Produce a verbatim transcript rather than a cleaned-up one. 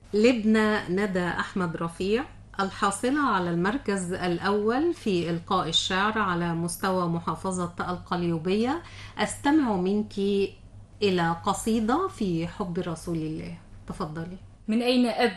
لبنى ندى أحمد رفيع، الحاصلة على المركز الأول في إلقاء الشعر على مستوى محافظة القليوبية، أستمع منك إلى قصيدة في حب رسول الله. تفضلي. من أين